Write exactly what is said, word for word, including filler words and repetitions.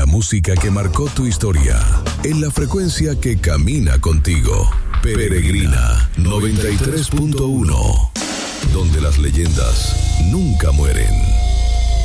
la música que marcó tu historia, en la frecuencia que camina contigo. Peregrina noventa y tres punto uno, donde las leyendas nunca mueren.